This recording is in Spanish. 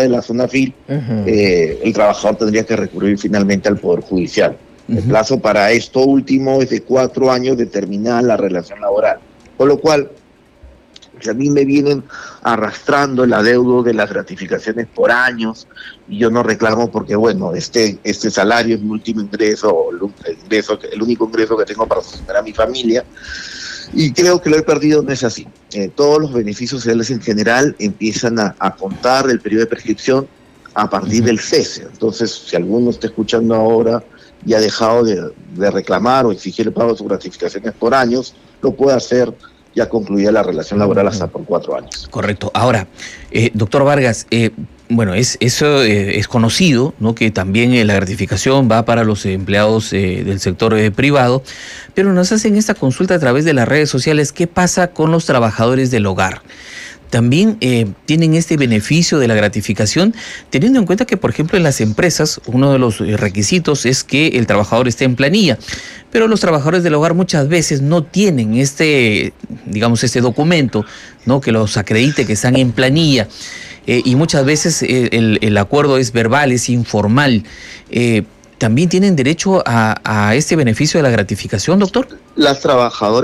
de la SUNAFIL, el trabajador tendría que recurrir finalmente al Poder Judicial. El plazo para esto último es de 4 años de terminar la relación laboral. Con lo cual, si a mí me vienen arrastrando el adeudo de las gratificaciones por años, y yo no reclamo porque, bueno, este salario es mi último ingreso, el único ingreso que tengo para sostener a mi familia, y creo que lo he perdido, no es así. Todos los beneficios sociales en general empiezan a contar el periodo de prescripción a partir del cese. Entonces, si alguno está escuchando ahora y ha dejado de reclamar o exigir el pago de sus gratificaciones por años, lo puede hacer ya concluida la relación laboral hasta por 4 años. Correcto. Ahora, doctor Vargas, bueno, eso es conocido, ¿no? Que también la gratificación va para los empleados del sector privado, pero nos hacen esta consulta a través de las redes sociales. ¿Qué pasa con los trabajadores del hogar? También tienen este beneficio de la gratificación, teniendo en cuenta que, por ejemplo, en las empresas, uno de los requisitos es que el trabajador esté en planilla, pero los trabajadores del hogar muchas veces no tienen este documento, ¿no? Que los acredite que están en planilla, y muchas veces el acuerdo es verbal, es informal. ¿También tienen derecho a este beneficio de la gratificación, doctor? Las trabajadoras